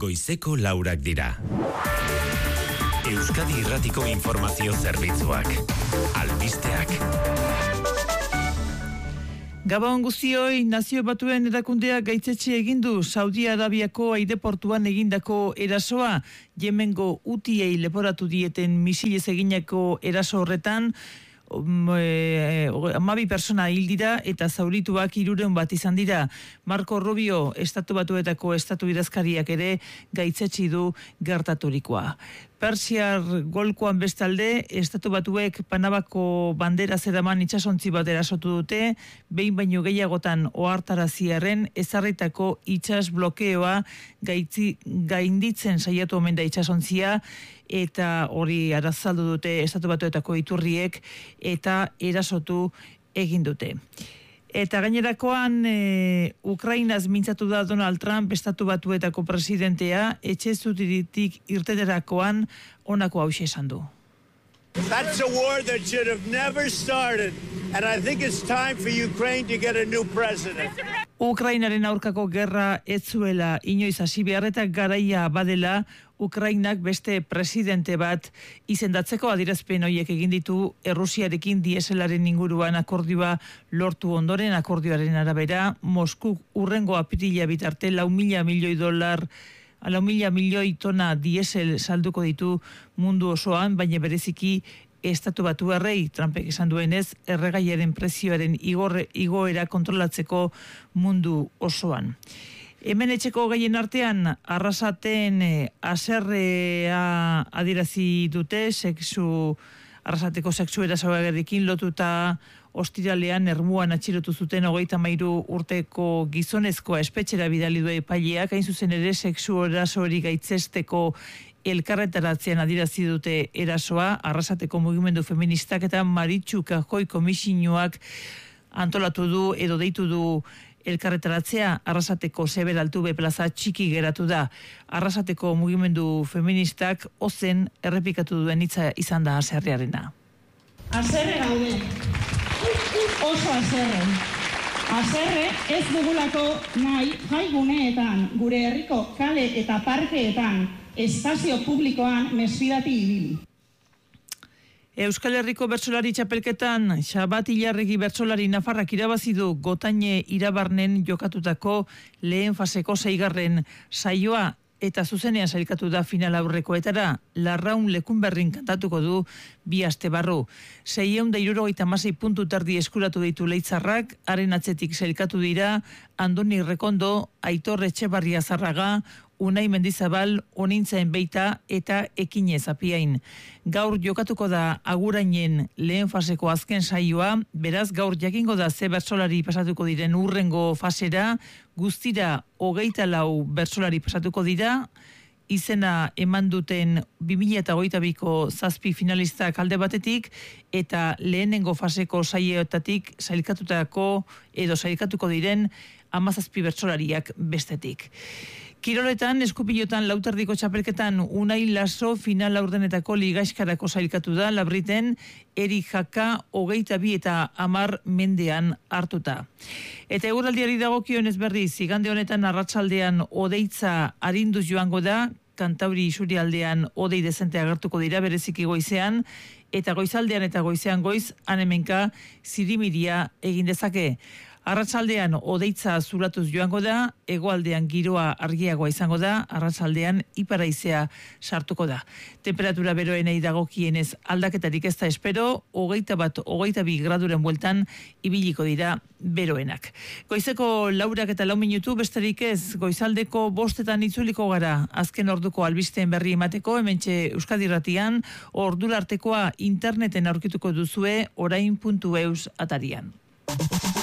goizeko 4 dira. Euskadi Irratiko Informazio Zerbitzuak. Albisteak. Gabon guztioi, Nazio Batuen erakundeak gaitzetxe egin du Saudi Arabiako aireportuan egindako erasoa. Yemengo Hutiei leporatu dieten misilez eginako eraso horretan, 12 persona hil dira eta zaurituak 300 bat izan dira. Marco Rubio, Estatu Batuetako estatu idazkariak ere gaitzetsi du gertaturikoa. Persiar golkoan bestalde, Estatu Batuek Panamako bandera zeraman itsasontzi bat erasotu dute, behin baino gehiagotan ohartaraziarren ezarritako itsas blokeoa gainditzen saiatu omen da itsasontzia, eta hori arazaldu dute Estatu Batuetako iturriek eta erasotu egin dute. Eta gainerakoan, Ukrainaz mintzatu da Donald Trump, Estatu Batuetako presidentea, etxe zutiritik irteterakoan honako hauxe esan du. That's a war that should have never started, and I think it's time for Ukraine to get a new president. Ukrainaren aurkako gerra ez zuela inoiz hasi behar eta garaia badela Ukrainak beste presidente bat izendatzeko. Adierazpen horiek egin ditu Errusiarekin dieselaren inguruan akordioa lortu ondoren. Akordioaren arabera, Moskuk urrengo apirila bitarte $4 milioi tona diesel salduko ditu mundu osoan, baina bereziki Estatu Batuarrei, Trumpek esan duenez, erregaiaren prezioaren igoera kontrolatzeko mundu osoan. Hemen etxeko gaien artean, Arrasaten haserrea adierazi dute, Arrasateko sexu erasoarekin lotuta ostiralean Ermuan atxilotu zuten 33 urteko gizonezkoa espetxera bidali du epaileak, hain zuzen ere sexu eraso hori gaitzesteko elkarretaratzean adierazi dute erasoa. Arrasateko mugimendu feministak eta Maritxu Kajoi komisioak antolatu du edo deitu du elkarretaratzea. Arrasateko Zeber Altube plaza txiki geratu da. Arrasateko mugimendu feministak ozen errepikatu duen hitza izan da haserrearena. Haserre gaude, oso haserre. Haserre ez dugulako nahi jaiguneetan, gure herriko kale eta parkeetan, espazio publikoan mesfidati ibili. Euskal Herriko bertsolari txapelketan, Xabat Ilarregi bertsolari nafarrak irabazi du Gotaine Irabarnen jokatutako lehen faseko 6. saioa eta zuzenean sailkatu da final aurrekoetara. Larraun Lekunberrin kantatuko du 2 aste barru. 676 puntu terdi eskuratu ditu Leitzarrak, haren atzetik sailkatu dira Andoni Rekondo, Aitor Etxebarria Zarraga, Unai Mendizabal, Onintzaen Beita eta Ekinez Apiain. Gaur jokatuko da Agurainen lehen faseko azken saioa, beraz gaur jakingo da ze bertsolari pasatuko diren urrengo fasera, guztira 24 bertsolari pasatuko dira, izena eman duten 2022ko 7 finalistak alde batetik, eta lehenengo faseko saioetatik sailkatuko diren 17 bertsolariak bestetik. Kiroletan, eskupilotan lauterdiko txapelketan Unai Laso final laurdenetako ligaiskarako sailkatu da, Labriten Erik Jaka 22 eta 10 mendean hartuta. Eta eguraldiari dagokionez berriz, igande honetan arratsaldean hodeitza arinduz joango da, Kantauri isurialdean hodei dezente agertuko dira bereziki goizean, eta goizaldean eta goizean goiz, hemenka zirimiria egin dezake. Arratsaldean hodeitza zulatuz joango da, hegoaldean giroa argiagoa izango da, arratsaldean ipar-haizea sartuko da. Temperatura beroenei dagokienez aldaketarik ez da espero, 21-22 graduren bueltan ibiliko dira beroenak. Goizeko 4:04 besterik ez, goizaldeko 5:00 itzuliko gara, azken orduko albisteen berri emateko, hementxe Euskadi Irratian, ordulartekoa interneten aurkituko duzue orain.eus atarian.